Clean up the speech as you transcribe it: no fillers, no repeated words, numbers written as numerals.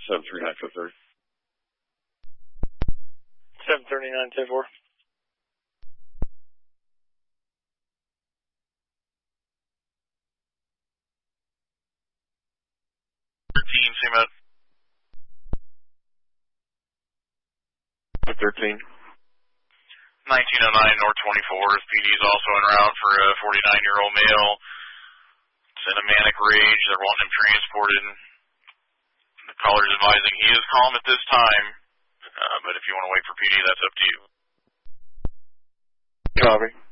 739 Fifth Third. 739 10-4. Same out. 13. 1909 North 24th. PD is also en route for a 49-year-old male. It's in a manic rage. They're wanting him transported. The caller's advising he is calm at this time, but if you want to wait for PD, that's up to you. Copy.